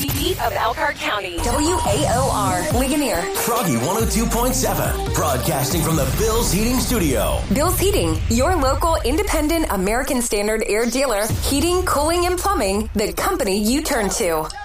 Beat of Elkhart County. WAOR, Ligonier. Froggy 102.7, broadcasting from the Bill's Heating Studio. Bill's Heating, your local independent American Standard air dealer. Heating, cooling, and plumbing, the company you turn to.